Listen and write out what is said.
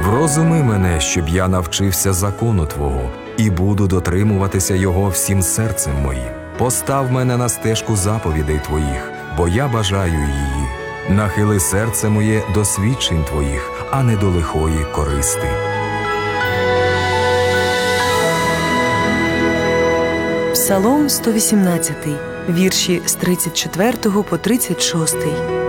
Врозуми мене, щоб я навчився закону Твого, і буду дотримуватися його всім серцем моїм. Постав мене на стежку заповідей Твоїх, бо я бажаю її. Нахили серце моє до свідчень Твоїх, а не до лихої користи. Псалом 118, вірші з 34 по 36.